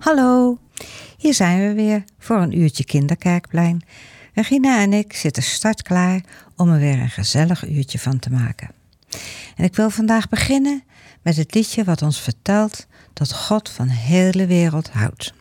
Hallo, hier zijn we weer voor een uurtje Kinderkerkplein. Regina en ik zitten startklaar om er weer een gezellig uurtje van te maken. En ik wil vandaag beginnen met het liedje wat ons vertelt dat God van de hele wereld houdt.